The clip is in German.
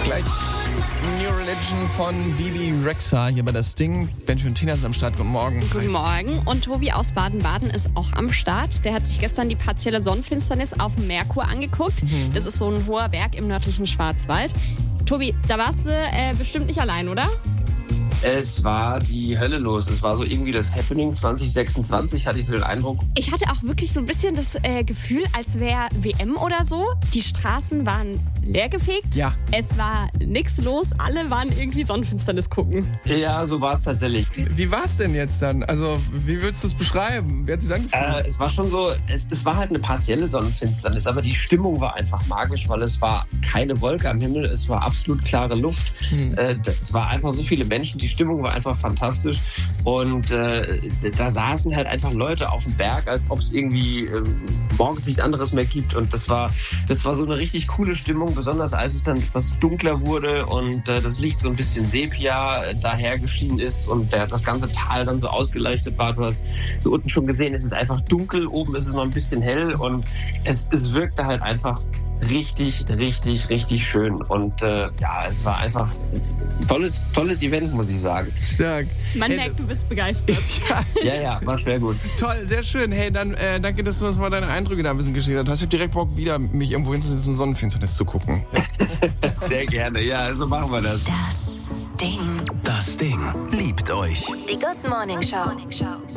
Gleich New Religion von Bibi Rexha hier bei das Ding. Benji und Tina sind am Start. Guten Morgen. Guten Morgen. Und Tobi aus Baden-Baden ist auch am Start. Der hat sich gestern die partielle Sonnenfinsternis auf dem Merkur angeguckt. Das ist so ein hoher Berg im nördlichen Schwarzwald. Tobi, da warst du bestimmt nicht allein, oder? Es war die Hölle los. Es war so irgendwie das Happening 2026, hatte ich so den Eindruck. Ich hatte auch wirklich so ein bisschen das Gefühl, als wäre WM oder so. Die Straßen waren leergefegt. Ja. Es war nichts los. Alle waren irgendwie Sonnenfinsternis gucken. Ja, so war es tatsächlich. Wie war es denn jetzt dann? Also, wie würdest du es beschreiben? Wie hat es sich angefühlt? Es war schon so, es war halt eine partielle Sonnenfinsternis, aber die Stimmung war einfach magisch, weil es war keine Wolke am Himmel, es war absolut klare Luft. Es war einfach so viele Menschen, die Stimmung war einfach fantastisch und da saßen halt einfach Leute auf dem Berg, als ob es irgendwie morgens nichts anderes mehr gibt und das war so eine richtig coole Stimmung, besonders als es dann etwas dunkler wurde und das Licht so ein bisschen Sepia daher geschienen ist und das ganze Tal dann so ausgeleuchtet war. Du hast so unten schon gesehen, es ist einfach dunkel, oben ist es noch ein bisschen hell und es wirkte halt einfach richtig, richtig, richtig schön und es war einfach ein tolles Event, muss ich sagen. Stark. Man merkt, du bist begeistert. Ja, war sehr gut. Toll, sehr schön. Hey, dann danke, dass du uns mal deine Eindrücke da ein bisschen geschildert hast. Ich habe direkt Bock, wieder mich irgendwo hinzusetzen und Sonnenfinsternis zu gucken. Sehr gerne, ja, so machen wir das. Das Ding. Das Ding liebt euch. Die Good Morning Show.